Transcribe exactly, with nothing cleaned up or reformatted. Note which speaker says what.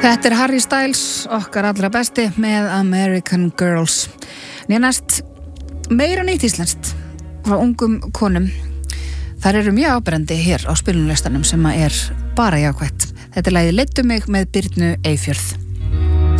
Speaker 1: Þetta er Harry Styles, okkar allra besti með American Girls. Nýja næst meira nýtt íslenskt frá ungum konum. Þar eru mjög áberandi hér á spilunlistanum sem er bara jákvætt. Þetta er lagið Leiddu mig með Birnu Eyfjörð.